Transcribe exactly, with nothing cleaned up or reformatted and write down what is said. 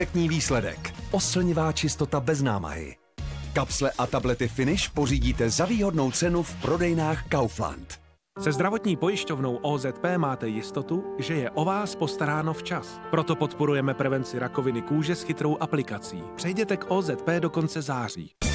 Perfektní výsledek. Oslnivá čistota bez námahy. Kapsle a tablety Finish pořídíte za výhodnou cenu v prodejnách Kaufland. Se zdravotní pojišťovnou O Z P máte jistotu, že je o vás postaráno včas. Proto podporujeme prevenci rakoviny kůže s chytrou aplikací. Přejděte k O Z P do konce září.